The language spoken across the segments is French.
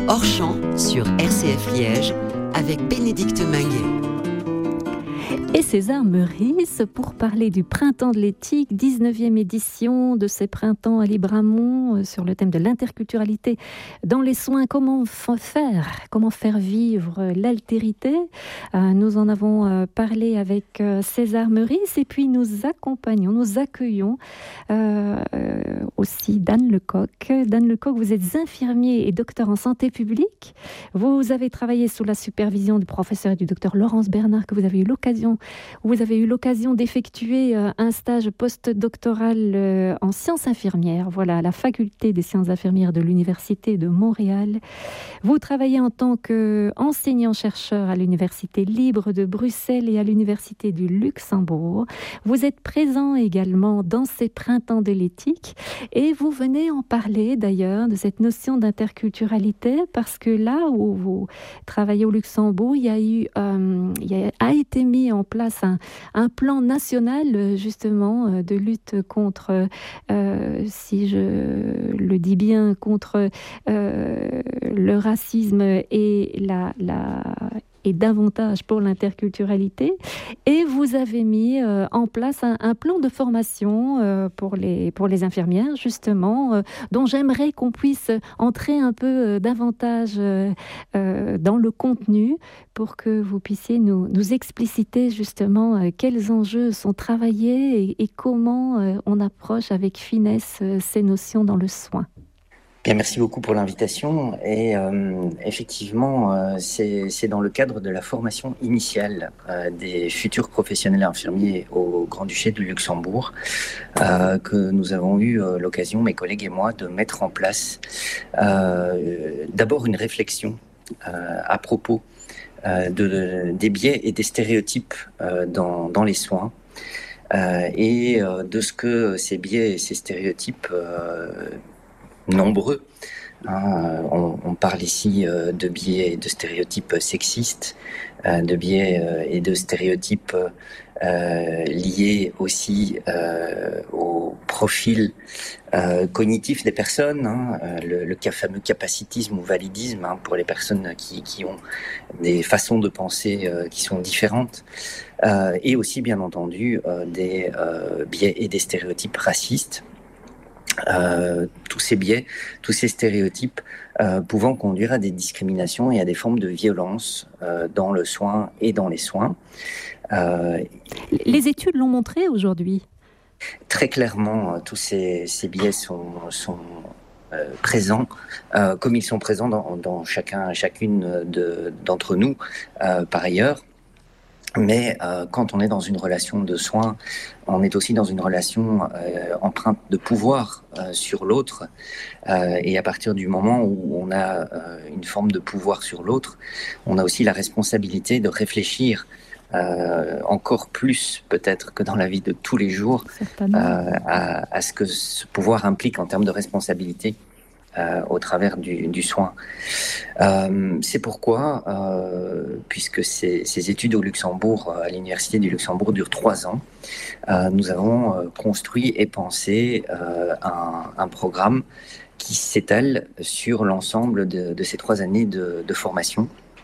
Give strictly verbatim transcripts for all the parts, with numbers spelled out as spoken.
Hors champ sur R C F Liège avec Bénédicte Minguet. Et César Meurice pour parler du Printemps de l'éthique, dix-neuvième édition de ces printemps à Libramont sur le thème de l'interculturalité dans les soins. Comment faire, comment faire vivre l'altérité? Nous en avons parlé avec César Meurice et puis nous accompagnons, nous accueillons euh, aussi Dan Lecoq. Dan Lecoq, vous êtes infirmier et docteur en santé publique. Vous avez travaillé sous la supervision du professeur et du docteur Laurence Bernard que vous avez eu l'occasion Vous avez eu l'occasion d'effectuer un stage post-doctoral en sciences infirmières, voilà, à la faculté des sciences infirmières de l'Université de Montréal. Vous travaillez en tant qu'enseignant-chercheur à l'Université libre de Bruxelles et à l'Université du Luxembourg. Vous êtes présent également dans ces printemps de l'éthique et vous venez en parler d'ailleurs de cette notion d'interculturalité parce que là où vous travaillez au Luxembourg, il y a eu, euh, il y a, a été mis en place un, un plan national justement de lutte contre, euh, si je le dis bien, contre euh, le racisme et la, la et davantage pour l'interculturalité. Et vous avez mis euh, en place un, un plan de formation euh, pour, les, pour les infirmières, justement, euh, dont j'aimerais qu'on puisse entrer un peu euh, davantage euh, euh, dans le contenu pour que vous puissiez nous, nous expliciter justement euh, quels enjeux sont travaillés et, et comment euh, on approche avec finesse euh, ces notions dans le soin. Bien, merci beaucoup pour l'invitation. Et euh, effectivement, euh, c'est, c'est dans le cadre de la formation initiale euh, des futurs professionnels infirmiers au Grand-Duché du Luxembourg euh, que nous avons eu euh, l'occasion, mes collègues et moi, de mettre en place euh, d'abord une réflexion euh, à propos euh, de, des biais et des stéréotypes euh, dans, dans les soins. Euh, et euh, de ce que ces biais et ces stéréotypes euh, nombreux. Hein, on, on parle ici euh, de biais et de stéréotypes sexistes, euh, de biais euh, et de stéréotypes euh, liés aussi euh, au profil euh, cognitif des personnes, hein, le, le fameux capacitisme ou validisme hein, pour les personnes qui, qui ont des façons de penser euh, qui sont différentes, euh, et aussi bien entendu euh, des euh, biais et des stéréotypes racistes. Euh, tous ces biais, tous ces stéréotypes euh, pouvant conduire à des discriminations et à des formes de violence euh, dans le soin et dans les soins. Euh, les études l'ont montré aujourd'hui. Très clairement, tous ces, ces biais sont, sont euh, présents, euh, comme ils sont présents dans, dans chacun, chacune de, d'entre nous, euh, par ailleurs. Mais euh, quand on est dans une relation de soins, on est aussi dans une relation euh, empreinte de pouvoir euh, sur l'autre. Euh, et à partir du moment où on a euh, une forme de pouvoir sur l'autre, on a aussi la responsabilité de réfléchir euh, encore plus peut-être que dans la vie de tous les jours euh, à, à ce que ce pouvoir implique en termes de responsabilité. Euh, au travers du, du soin. Euh, c'est pourquoi, euh, puisque ces, ces études au Luxembourg, à l'Université du Luxembourg, durent trois ans, euh, nous avons euh, construit et pensé euh, un, un programme qui s'étale sur l'ensemble de, de ces trois années de, de formation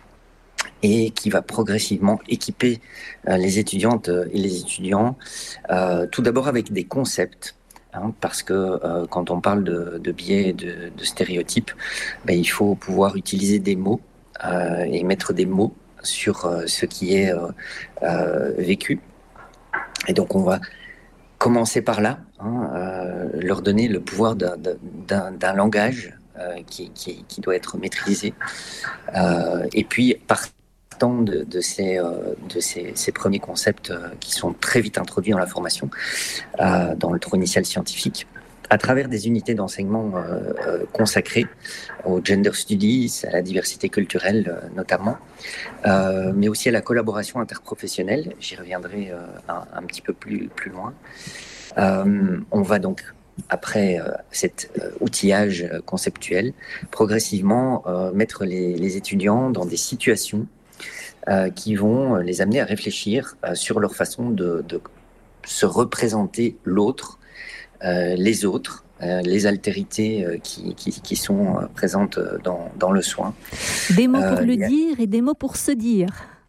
et qui va progressivement équiper euh, les étudiantes et les étudiants, euh, tout d'abord avec des concepts. Hein, parce que euh, quand on parle de, de biais, de, de stéréotypes, ben, il faut pouvoir utiliser des mots euh, et mettre des mots sur euh, ce qui est euh, euh, vécu. Et donc on va commencer par là, hein, euh, leur donner le pouvoir d'un, d'un, d'un langage euh, qui, qui, qui doit être maîtrisé. Euh, et puis par De, de, ces, euh, de ces, ces premiers concepts euh, qui sont très vite introduits dans la formation, euh, dans le trou initial scientifique, à travers des unités d'enseignement euh, euh, consacrées aux gender studies, à la diversité culturelle euh, notamment, euh, mais aussi à la collaboration interprofessionnelle. J'y reviendrai euh, un, un petit peu plus, plus loin. Euh, on va donc, après euh, cet euh, outillage conceptuel, progressivement euh, mettre les, les étudiants dans des situations Euh, qui vont les amener à réfléchir euh, sur leur façon de, de se représenter l'autre, euh, les autres, euh, les altérités euh, qui, qui, qui sont euh, présentes dans, dans le soin. Des mots pour Euh, le il y a- dire et des mots pour se dire.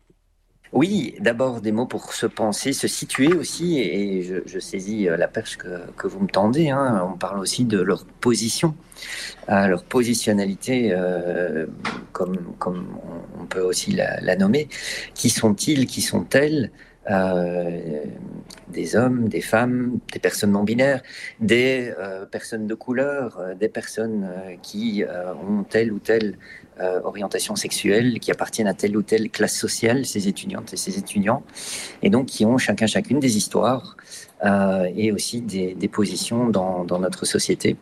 Oui, d'abord des mots pour se penser, se situer aussi, et je, je saisis euh, la perche que, que vous me tendez, hein. On parle aussi de leur position, euh, leur positionnalité, euh, comme, comme on, on peut aussi la, la nommer. Qui sont-ils, qui sont-elles? Euh, des hommes, des femmes, des personnes non binaires, des euh, personnes de couleur, euh, des personnes euh, qui euh, ont telle ou telle euh, orientation sexuelle, qui appartiennent à telle ou telle classe sociale, ces étudiantes et ces étudiants, et donc qui ont chacun chacune des histoires euh, et aussi des, des positions dans, dans notre société.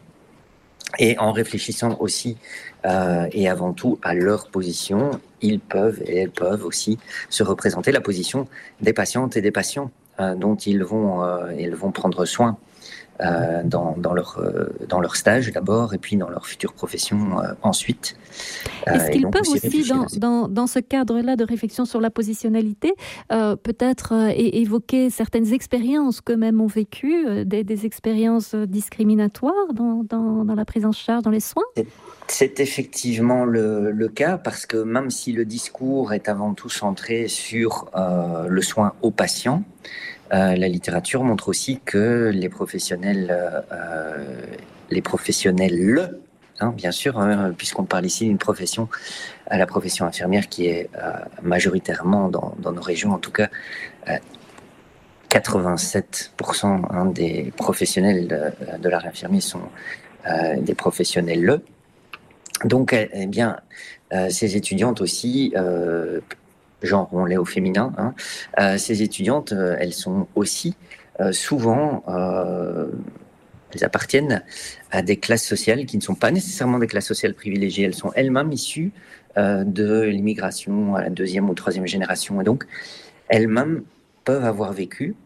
Et en réfléchissant aussi euh, et avant tout à leur position, ils peuvent et elles peuvent aussi se représenter la position des patientes et des patients euh, dont ils vont, euh, ils vont prendre soin euh, dans, dans, leur, euh, dans leur stage d'abord et puis dans leur future profession euh, ensuite. Euh, Est-ce et qu'ils donc peuvent aussi aussi, réfléchir dans, à ça. dans, dans ce cadre-là de réflexion sur la positionnalité, euh, peut-être euh, é- évoquer certaines expériences qu'eux-mêmes ont vécues, euh, des, des expériences euh, discriminatoires dans, dans, dans la prise en charge, dans les soins? C'est- C'est effectivement le, le cas parce que même si le discours est avant tout centré sur euh, le soin aux patients, Euh, la littérature montre aussi que les professionnels, euh, les professionnels, hein, bien sûr, hein, puisqu'on parle ici d'une profession, à la profession infirmière qui est euh, majoritairement dans, dans nos régions, en tout cas, euh, quatre-vingt-sept pour cent hein, des professionnels de, de l'art infirmier sont euh, des professionnels. Donc, eh, eh bien, euh, ces étudiantes aussi. Euh, genre on l'est au féminin, hein. Euh, ces étudiantes, euh, elles sont aussi euh, souvent, euh, elles appartiennent à des classes sociales qui ne sont pas nécessairement des classes sociales privilégiées, elles sont elles-mêmes issues euh, de l'immigration à la deuxième ou troisième génération, et donc elles-mêmes peuvent avoir vécu,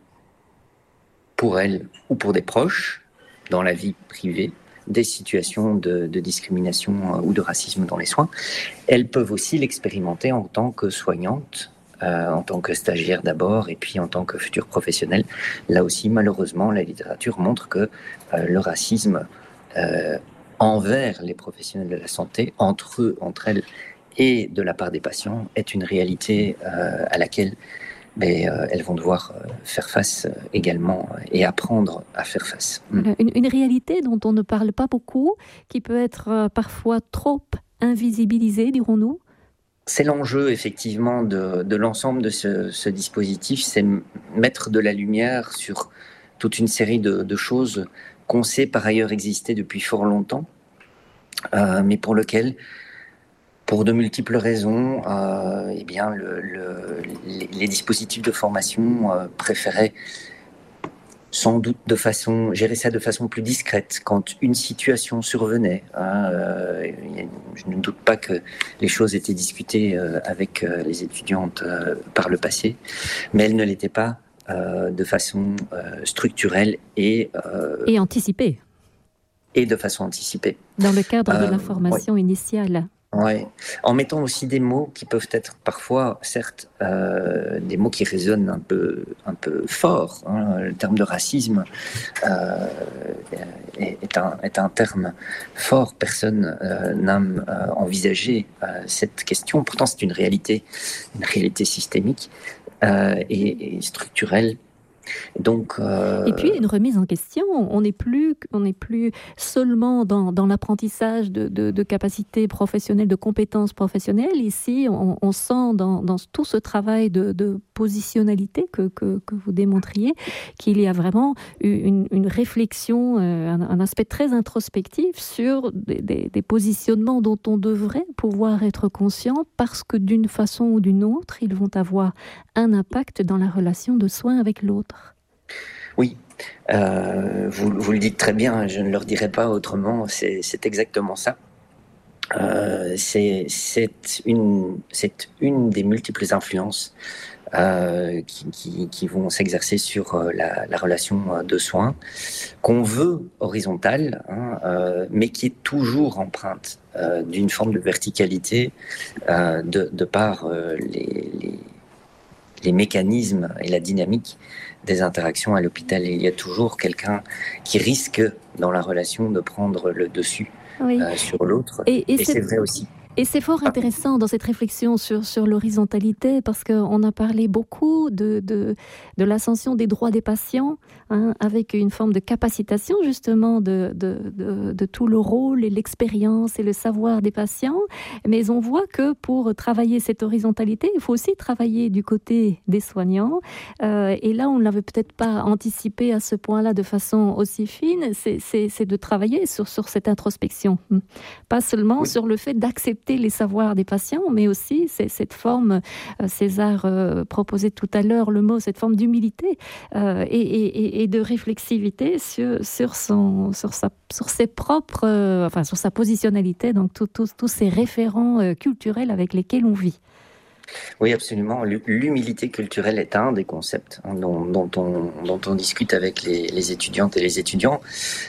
pour elles ou pour des proches, dans la vie privée, des situations de, de discrimination euh, ou de racisme dans les soins. Elles peuvent aussi l'expérimenter en tant que soignantes, euh, en tant que stagiaires d'abord, et puis en tant que futures professionnelles. Là aussi, malheureusement, la littérature montre que euh, le racisme euh, envers les professionnels de la santé, entre eux, entre elles, et de la part des patients, est une réalité euh, à laquelle mais, euh, elles vont devoir euh, faire face euh, également euh, et apprendre à faire face. Mm. Voilà, Une, une réalité dont on ne parle pas beaucoup, qui peut être euh, parfois trop invisibilisée, dirons-nous. C'est l'enjeu effectivement de, de l'ensemble de ce, ce dispositif, c'est m- mettre de la lumière sur toute une série de, de choses qu'on sait par ailleurs exister depuis fort longtemps, euh, mais pour lesquelles, pour de multiples raisons, euh, eh bien, le, le- les, les dispositifs de formation euh, préféraient sans doute de façon, gérer ça de façon plus discrète quand une situation survenait. Hein, euh, je ne doute pas que les choses étaient discutées euh, avec euh, les étudiantes euh, par le passé, mais elles ne l'étaient pas euh, de façon euh, structurelle et, euh, Et anticipée, et de façon anticipée. dans le cadre de Euh, la formation ouais. initiale. Ouais. En mettant aussi des mots qui peuvent être parfois, certes, euh, des mots qui résonnent un peu, un peu fort. Hein. Le terme de racisme euh, est, est, un, est un terme fort. Personne euh, n'a euh, envisagé euh, cette question. Pourtant, c'est une réalité, une réalité systémique euh, et, et structurelle. Donc, euh... Et puis une remise en question, on n'est plus, on n'est plus seulement dans, dans l'apprentissage de, de, de capacités professionnelles, de compétences professionnelles. Ici, on, on sent dans, dans tout ce travail de, de positionnalité que, que, que vous démontriez qu'il y a vraiment une, une réflexion, un, un aspect très introspectif sur des, des, des positionnements dont on devrait pouvoir être conscient parce que d'une façon ou d'une autre, ils vont avoir un impact dans la relation de soins avec l'autre. Oui, euh, vous, vous le dites très bien, je ne leur dirai pas autrement, c'est, c'est exactement ça. Euh, c'est, c'est, une, c'est une des multiples influences euh, qui, qui, qui vont s'exercer sur euh, la, la relation de soins, qu'on veut horizontale, hein, euh, mais qui est toujours empreinte euh, d'une forme de verticalité euh, de, de par euh, les... les les mécanismes et la dynamique des interactions à l'hôpital. Il y a toujours quelqu'un qui risque dans la relation de prendre le dessus oui. euh, sur l'autre. Et, et, et c'est, c'est vrai aussi. Et c'est fort intéressant dans cette réflexion sur, sur l'horizontalité, parce qu'on a parlé beaucoup de, de, de l'ascension des droits des patients, hein, avec une forme de capacitation justement de, de, de, de tout le rôle et l'expérience et le savoir des patients. Mais on voit que pour travailler cette horizontalité, il faut aussi travailler du côté des soignants. Euh, et là, on ne l'avait peut-être pas anticipé à ce point-là de façon aussi fine, c'est, c'est, c'est de travailler sur, sur cette introspection. Pas seulement oui. sur le fait d'accepter les savoirs des patients, mais aussi c'est cette forme, euh, César euh, proposait tout à l'heure le mot, cette forme d'humilité euh, et, et, et de réflexivité sur, sur, son, sur, sa, sur ses propres, euh, enfin sur sa positionnalité, donc tous ces référents euh, culturels avec lesquels on vit. Oui, absolument. L'humilité culturelle est un des concepts hein, dont, dont, on, dont on discute avec les, les étudiantes et les étudiants.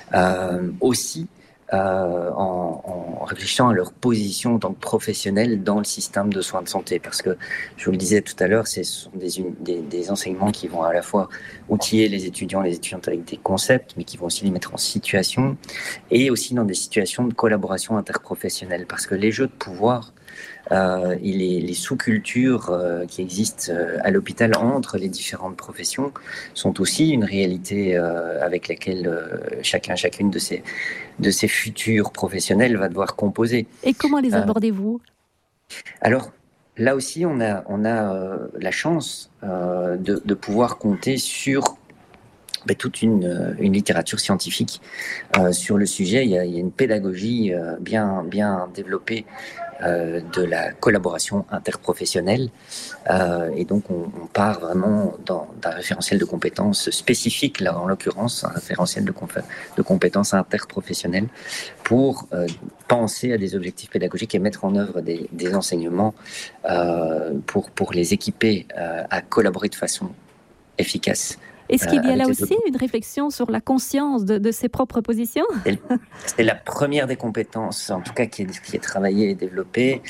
Euh, aussi, Euh, en, en réfléchissant à leur position en tant que professionnels dans le système de soins de santé. Parce que, je vous le disais tout à l'heure, ce sont des, des, des enseignements qui vont à la fois outiller les étudiants, les étudiantes avec des concepts, mais qui vont aussi les mettre en situation, et aussi dans des situations de collaboration interprofessionnelle. Parce que les jeux de pouvoir Euh, et les, les sous-cultures euh, qui existent euh, à l'hôpital entre les différentes professions sont aussi une réalité euh, avec laquelle euh, chacun, chacune de ces, de ces futurs professionnels va devoir composer. Et comment les abordez-vous ? euh, Alors, là aussi, on a, on a euh, la chance euh, de, de pouvoir compter sur Ben, toute une, une littérature scientifique euh, sur le sujet. Il y a, il y a une pédagogie euh, bien, bien développée euh, de la collaboration interprofessionnelle. Euh, et donc, on, on part vraiment dans, d'un référentiel de compétences spécifiques, là en l'occurrence, un référentiel de, comp- de compétences interprofessionnelles pour euh, penser à des objectifs pédagogiques et mettre en œuvre des, des enseignements euh, pour, pour les équiper euh, à collaborer de façon efficace. Est-ce qu'il y a là aussi une réflexion sur la conscience de, de ses propres positions ? C'est la première des compétences, en tout cas, qui est, qui est travaillée et développée,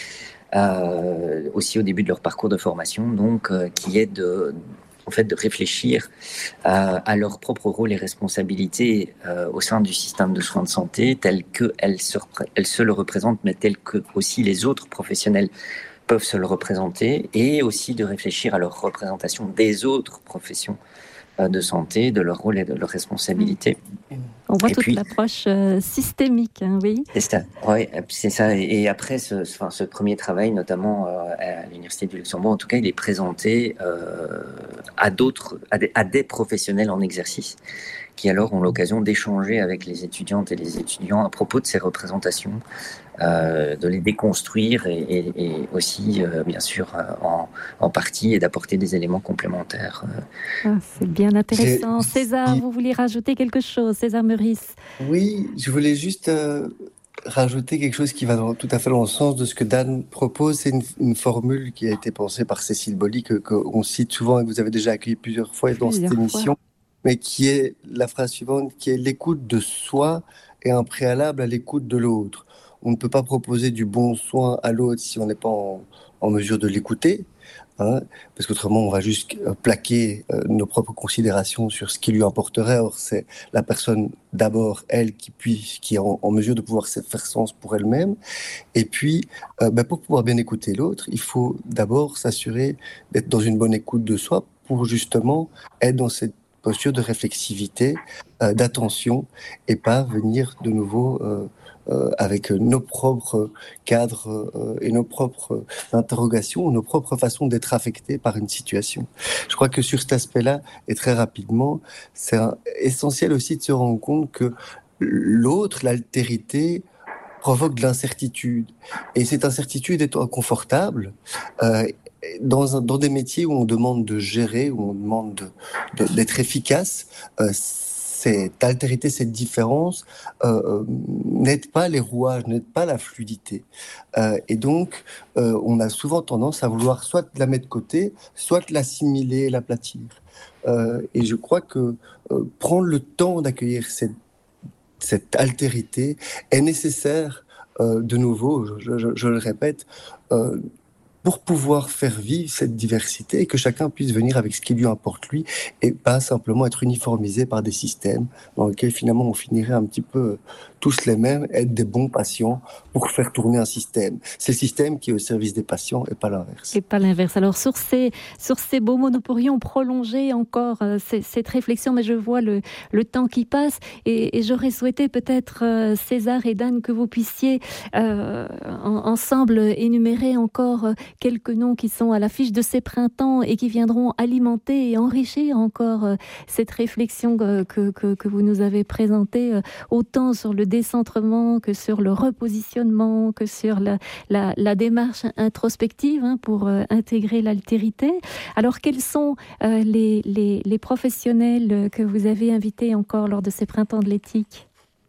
euh, aussi au début de leur parcours de formation, donc, euh, qui est de, en fait, de réfléchir euh, à leur propre rôle et responsabilité euh, au sein du système de soins de santé, tel qu'elles se, elles se le représentent, mais tel que aussi les autres professionnels peuvent se le représenter, et aussi de réfléchir à leur représentation des autres professions de santé, de leur rôle et de leur responsabilité. On voit et toute puis, l'approche euh, systémique, hein, oui. C'est ça, oui, c'est ça. Et après ce, enfin, ce premier travail, notamment euh, à l'Université du Luxembourg, en tout cas, il est présenté euh, à d'autres, à des, à des professionnels en exercice, qui alors ont l'occasion d'échanger avec les étudiantes et les étudiants à propos de ces représentations, euh, de les déconstruire et, et, et aussi, euh, bien sûr, euh, en, en partie, et d'apporter des éléments complémentaires. Ah, c'est bien intéressant. J'ai... César, vous voulez rajouter quelque chose, César Meurice ? Oui, je voulais juste euh, rajouter quelque chose qui va dans, tout à fait dans le sens de ce que Dan propose. C'est une, une formule qui a été pensée par Cécile Boly, que, qu'on cite souvent et que vous avez déjà accueilli plusieurs fois dans plusieurs cette émission. Fois. Mais qui est la phrase suivante, qui est l'écoute de soi est un préalable à l'écoute de l'autre. On ne peut pas proposer du bon soin à l'autre si on n'est pas en, en mesure de l'écouter, hein, parce qu'autrement on va juste plaquer euh, nos propres considérations sur ce qui lui importerait. Or c'est la personne d'abord, elle, qui, puis, qui est en, en mesure de pouvoir faire sens pour elle-même. Et puis, euh, ben, pour pouvoir bien écouter l'autre, il faut d'abord s'assurer d'être dans une bonne écoute de soi pour justement être dans cette posture de réflexivité, euh, d'attention, et pas venir de nouveau euh, euh, avec nos propres cadres euh, et nos propres interrogations, nos propres façons d'être affectés par une situation. Je crois que sur cet aspect-là, et très rapidement, c'est un, essentiel aussi de se rendre compte que l'autre, l'altérité, provoque de l'incertitude. Et cette incertitude est inconfortable. Euh, Dans, un, dans des métiers où on demande de gérer, où on demande de, de, d'être efficace, euh, cette altérité, cette différence euh, n'aide pas les rouages, n'aide pas la fluidité. Euh, et donc, euh, on a souvent tendance à vouloir soit la mettre de côté, soit l'assimiler, l'aplatir. Euh, et je crois que euh, prendre le temps d'accueillir cette, cette altérité est nécessaire, euh, de nouveau, je, je, je le répète, euh, pour pouvoir faire vivre cette diversité et que chacun puisse venir avec ce qui lui importe lui et pas simplement être uniformisé par des systèmes dans lesquels finalement on finirait un petit peu tous les mêmes, être des bons patients pour faire tourner un système. C'est le système qui est au service des patients et pas l'inverse. Et pas l'inverse. Alors sur ces, sur ces beaux mots, nous pourrions prolonger encore euh, c- cette réflexion, mais je vois le, le temps qui passe et, et j'aurais souhaité peut-être, euh, César et Dan, que vous puissiez euh, en, ensemble énumérer encore euh, quelques noms qui sont à l'affiche de ces printemps et qui viendront alimenter et enrichir encore euh, cette réflexion que, que, que, que vous nous avez présentée, euh, autant sur le décentrement que sur le repositionnement, que sur la, la, la démarche introspective hein, pour euh, intégrer l'altérité. Alors, quels sont euh, les, les, les professionnels que vous avez invités encore lors de ces printemps de l'éthique ?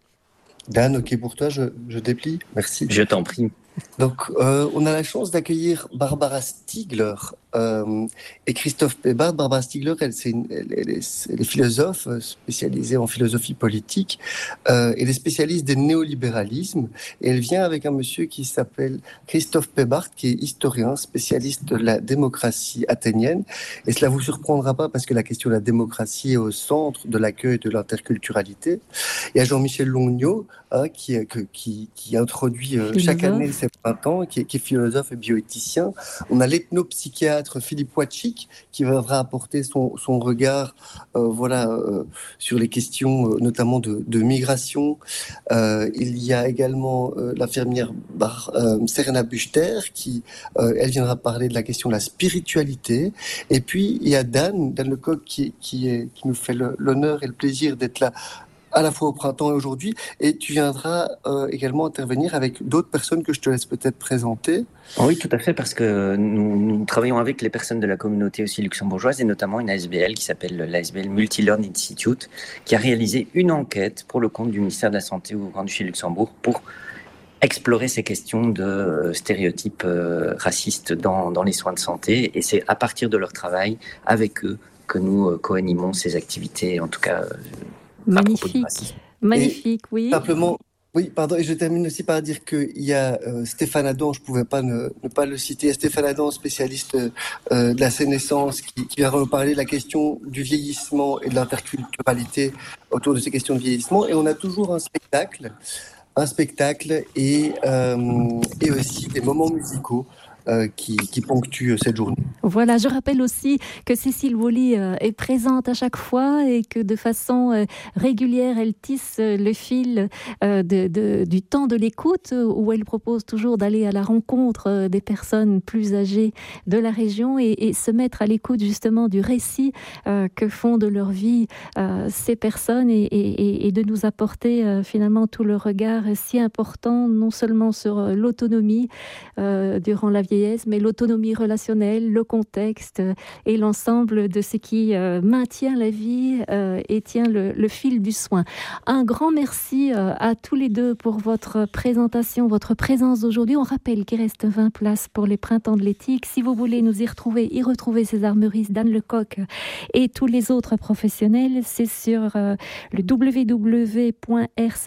Dan, ok pour toi, je, je déplie. Merci. Je t'en prie. Donc, euh, on a la chance d'accueillir Barbara Stiegler euh, et Christophe Pébard. Barbara Stiegler, elle, c'est une, elle, elle, est, elle est philosophe spécialisée en philosophie politique. Euh, elle est spécialiste des néolibéralismes et elle vient avec un monsieur qui s'appelle Christophe Pébard, qui est historien, spécialiste de la démocratie athénienne. Et cela vous surprendra pas parce que la question de la démocratie est au centre de l'accueil de l'interculturalité. Il y a Jean-Michel Longniot hein, qui, qui, qui introduit euh, chaque année ces printemps, qui est, qui est philosophe et bioéthicien. On a l'ethnopsychiatre Philippe Wachik qui viendra apporter son, son regard euh, voilà, euh, sur les questions euh, notamment de, de migration. Euh, il y a également euh, l'infirmière Bar, euh, Serena Buchter qui, euh, elle viendra parler de la question de la spiritualité. Et puis, il y a Dan, Dan Lecoq qui, qui, est, qui nous fait le, l'honneur et le plaisir d'être là à la fois au printemps et aujourd'hui, et tu viendras euh, également intervenir avec d'autres personnes que je te laisse peut-être présenter. Oui, tout à fait, parce que nous, nous travaillons avec les personnes de la communauté aussi luxembourgeoise, et notamment une A S B L qui s'appelle l'A S B L Multilearn Institute, qui a réalisé une enquête pour le compte du ministère de la Santé au Grand-Duché de Luxembourg pour explorer ces questions de stéréotypes euh, racistes dans, dans les soins de santé, et c'est à partir de leur travail avec eux que nous euh, co-animons ces activités, en tout cas... Euh, Magnifique, magnifique, et oui. Simplement, oui, pardon, et je termine aussi par dire qu'il y a euh, Stéphane Adam, je ne pouvais pas ne, ne pas le citer, Stéphane Adam, spécialiste euh, de la sénescence, qui, qui va nous parler de la question du vieillissement et de l'interculturalité autour de ces questions de vieillissement. Et on a toujours un spectacle, un spectacle et, euh, et aussi des moments musicaux. Euh, qui, qui ponctue cette journée. Voilà, je rappelle aussi que Cécile Woolley euh, est présente à chaque fois et que de façon euh, régulière, elle tisse euh, le fil euh, de, de, du temps de l'écoute où elle propose toujours d'aller à la rencontre euh, des personnes plus âgées de la région et, et se mettre à l'écoute justement du récit euh, que font de leur vie euh, ces personnes et, et, et de nous apporter euh, finalement tout le regard si important non seulement sur euh, l'autonomie euh, durant la vieillesse, mais l'autonomie relationnelle, le contexte euh, et l'ensemble de ce qui euh, maintient la vie euh, et tient le, le fil du soin. Un grand merci euh, à tous les deux pour votre présentation, votre présence aujourd'hui. On rappelle qu'il reste vingt places pour les printemps de l'éthique. Si vous voulez nous y retrouver, y retrouver César Meurice, Dan Lecoq et tous les autres professionnels, c'est sur euh, le w w w point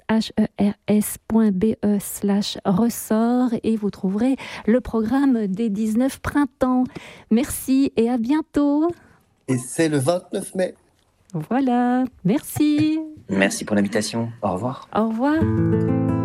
rhers point b e slash ressort et vous trouverez le programme des dix-neuf printemps. Merci et à bientôt. Et c'est le vingt-neuf mai. Voilà, merci. Merci pour l'invitation. Au revoir. Au revoir.